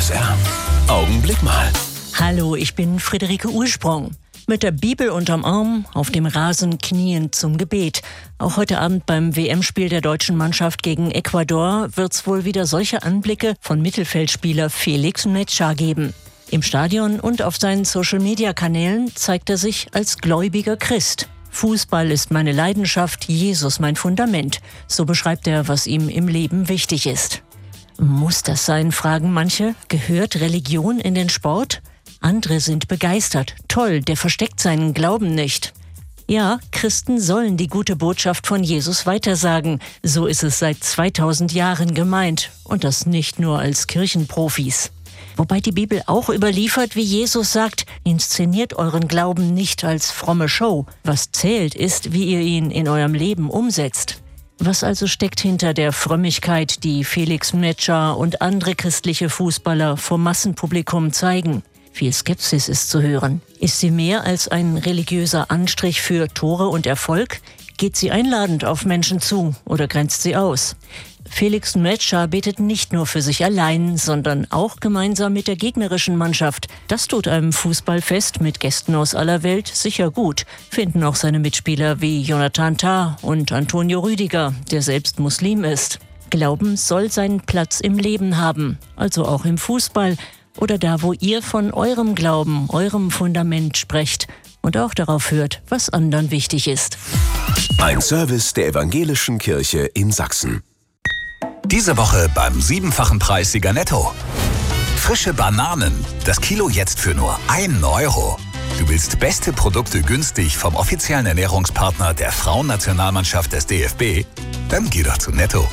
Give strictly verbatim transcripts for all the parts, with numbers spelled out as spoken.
S R. Augenblick mal. Hallo, ich bin Friederike Ursprung. Mit der Bibel unterm Arm, auf dem Rasen knien zum Gebet. Auch heute Abend beim W M-Spiel der deutschen Mannschaft gegen Ecuador wird's wohl wieder solche Anblicke von Mittelfeldspieler Felix Metscher geben. Im Stadion und auf seinen Social-Media-Kanälen zeigt er sich als gläubiger Christ. Fußball ist meine Leidenschaft, Jesus mein Fundament. So beschreibt er, was ihm im Leben wichtig ist. Muss das sein, fragen manche. Gehört Religion in den Sport? Andere sind begeistert. Toll, der versteckt seinen Glauben nicht. Ja, Christen sollen die gute Botschaft von Jesus weitersagen. So ist es seit zweitausend Jahren gemeint. Und das nicht nur als Kirchenprofis. Wobei die Bibel auch überliefert, wie Jesus sagt, inszeniert euren Glauben nicht als fromme Show. Was zählt, ist, wie ihr ihn in eurem Leben umsetzt. Was also steckt hinter der Frömmigkeit, die Felix Metscher und andere christliche Fußballer vor Massenpublikum zeigen? Viel Skepsis ist zu hören. Ist sie mehr als ein religiöser Anstrich für Tore und Erfolg? Geht sie einladend auf Menschen zu oder grenzt sie aus? Felix Metscher betet nicht nur für sich allein, sondern auch gemeinsam mit der gegnerischen Mannschaft. Das tut einem Fußballfest mit Gästen aus aller Welt sicher gut, finden auch seine Mitspieler wie Jonathan Tah und Antonio Rüdiger, der selbst Muslim ist. Glauben soll seinen Platz im Leben haben, also auch im Fußball oder da, wo ihr von eurem Glauben, eurem Fundament sprecht und auch darauf hört, was anderen wichtig ist. Ein Service der Evangelischen Kirche in Sachsen. Diese Woche beim siebenfachen Preissieger Netto. Frische Bananen, das Kilo jetzt für nur einen Euro. Du willst beste Produkte günstig vom offiziellen Ernährungspartner der Frauennationalmannschaft des D F B? Dann geh doch zu Netto.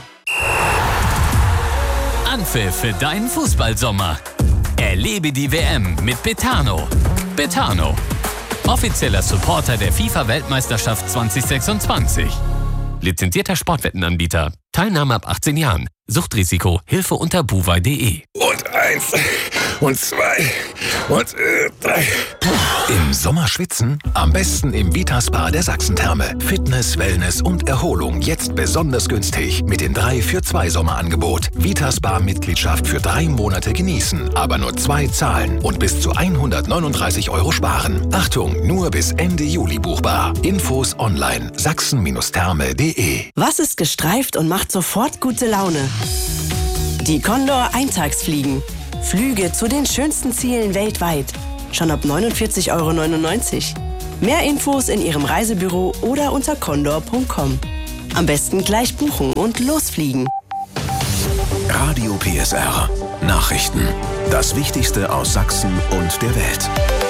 Anpfiff für deinen Fußballsommer. Erlebe die W M mit Betano. Betano, offizieller Supporter der FIFA-Weltmeisterschaft zwanzig sechsundzwanzig. Lizenzierter Sportwettenanbieter. Teilnahme ab achtzehn Jahren. Suchtrisiko. Hilfe unter buwei punkt de. Und eins. Und zwei. Und äh, drei. Im Sommer schwitzen? Am besten im Vitaspa der Sachsentherme. Fitness, Wellness und Erholung jetzt besonders günstig. Mit dem drei für zwei Sommerangebot. Vitaspa-Mitgliedschaft für drei Monate genießen. Aber nur zwei zahlen und bis zu hundertneununddreißig Euro sparen. Achtung, nur bis Ende Juli buchbar. Infos online. sachsen-therme punkt de. Was ist gestreift und macht sofort gute Laune? Die Condor Eintagsfliegen. Flüge zu den schönsten Zielen weltweit. Schon ab neunundvierzig Euro neunundneunzig. Mehr Infos in Ihrem Reisebüro oder unter condor punkt com. Am besten gleich buchen und losfliegen. Radio P S R. Nachrichten. Das Wichtigste aus Sachsen und der Welt.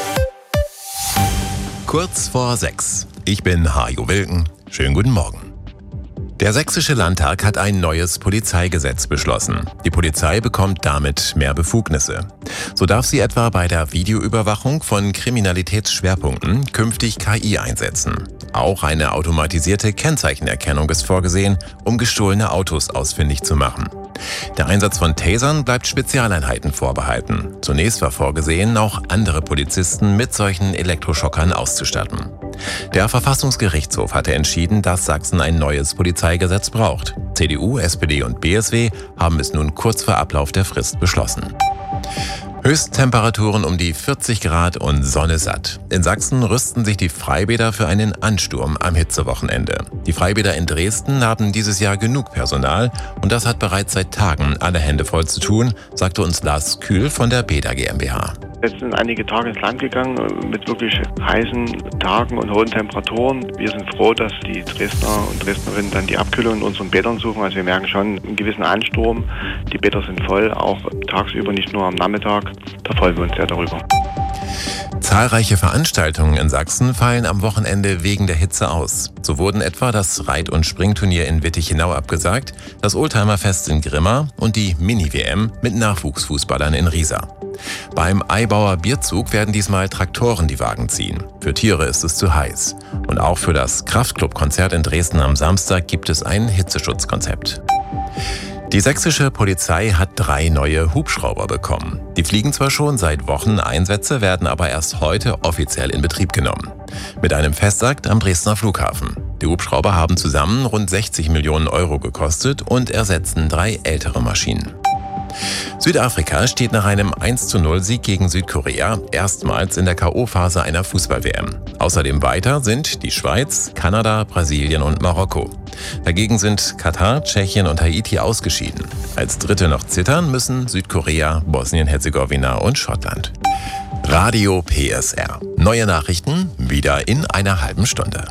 Kurz vor sechs. Ich bin Hajo Wilken. Schönen guten Morgen. Der Sächsische Landtag hat ein neues Polizeigesetz beschlossen. Die Polizei bekommt damit mehr Befugnisse. So darf sie etwa bei der Videoüberwachung von Kriminalitätsschwerpunkten künftig K I einsetzen. Auch eine automatisierte Kennzeichenerkennung ist vorgesehen, um gestohlene Autos ausfindig zu machen. Der Einsatz von Tasern bleibt Spezialeinheiten vorbehalten. Zunächst war vorgesehen, auch andere Polizisten mit solchen Elektroschockern auszustatten. Der Verfassungsgerichtshof hatte entschieden, dass Sachsen ein neues Polizeigesetz braucht. C D U, S P D und B S W haben es nun kurz vor Ablauf der Frist beschlossen. Höchsttemperaturen um die vierzig Grad und Sonne satt. In Sachsen rüsten sich die Freibäder für einen Ansturm am Hitzewochenende. Die Freibäder in Dresden haben dieses Jahr genug Personal und das hat bereits seit Tagen alle Hände voll zu tun, sagte uns Lars Kühl von der Beda GmbH. Jetzt sind einige Tage ins Land gegangen mit wirklich heißen Tagen und hohen Temperaturen. Wir sind froh, dass die Dresdner und Dresdnerinnen dann die Abkühlung in unseren Bädern suchen. Also wir merken schon einen gewissen Ansturm. Die Bäder sind voll, auch tagsüber, nicht nur am Nachmittag. Da freuen wir uns sehr darüber. Zahlreiche Veranstaltungen in Sachsen fallen am Wochenende wegen der Hitze aus. So wurden etwa das Reit- und Springturnier in Wittichenau abgesagt, das Oldtimerfest in Grimma und die Mini-W M mit Nachwuchsfußballern in Riesa. Beim Eibauer Bierzug werden diesmal Traktoren die Wagen ziehen. Für Tiere ist es zu heiß. Und auch für das Kraftclub-Konzert in Dresden am Samstag gibt es ein Hitzeschutzkonzept. Die sächsische Polizei hat drei neue Hubschrauber bekommen. Die fliegen zwar schon seit Wochen Einsätze, werden aber erst heute offiziell in Betrieb genommen. Mit einem Festakt am Dresdner Flughafen. Die Hubschrauber haben zusammen rund sechzig Millionen Euro gekostet und ersetzen drei ältere Maschinen. Südafrika steht nach einem eins zu null Sieg gegen Südkorea erstmals in der K O-Phase einer Fußball-W M. Außerdem weiter sind die Schweiz, Kanada, Brasilien und Marokko. Dagegen sind Katar, Tschechien und Haiti ausgeschieden. Als Dritte noch zittern müssen Südkorea, Bosnien-Herzegowina und Schottland. Radio P S R. Neue Nachrichten wieder in einer halben Stunde.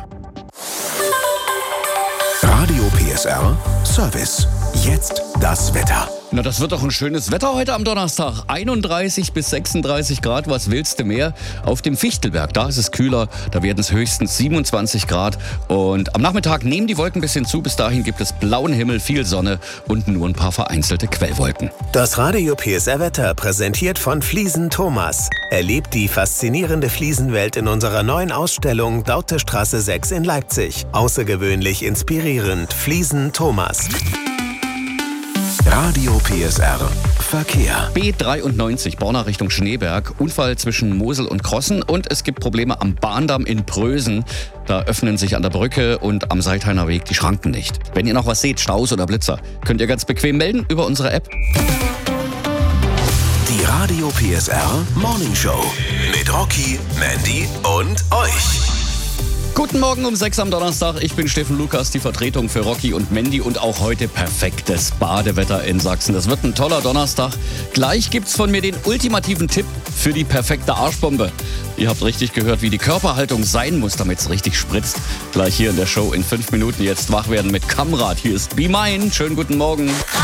Radio P S R Service. Jetzt das Wetter. Na, das wird doch ein schönes Wetter heute am Donnerstag. einunddreißig bis sechsunddreißig Grad, was willst du mehr? Auf dem Fichtelberg, da ist es kühler, da werden es höchstens siebenundzwanzig Grad. Und am Nachmittag nehmen die Wolken ein bisschen zu. Bis dahin gibt es blauen Himmel, viel Sonne und nur ein paar vereinzelte Quellwolken. Das Radio P S R-Wetter präsentiert von Fliesen Thomas. Erlebt die faszinierende Fliesenwelt in unserer neuen Ausstellung Dautestraße sechs in Leipzig. Außergewöhnlich inspirierend. Fliesen Thomas. Radio P S R Verkehr. B dreiundneunzig, Borna Richtung Schneeberg. Unfall zwischen Mosel und Krossen und es gibt Probleme am Bahndamm in Prösen. Da öffnen sich an der Brücke und am Seithainer Weg die Schranken nicht. Wenn ihr noch was seht, Staus oder Blitzer, könnt ihr ganz bequem melden über unsere App. Die Radio P S R Morning Show mit Rocky, Mandy und euch. Guten Morgen um sechs am Donnerstag. Ich bin Steffen Lukas, die Vertretung für Rocky und Mandy und auch heute perfektes Badewetter in Sachsen. Das wird ein toller Donnerstag. Gleich gibt's von mir den ultimativen Tipp für die perfekte Arschbombe. Ihr habt richtig gehört, wie die Körperhaltung sein muss, damit es richtig spritzt. Gleich hier in der Show in fünf Minuten jetzt wach werden mit Kamrat. Hier ist Be Mine. Schönen guten Morgen.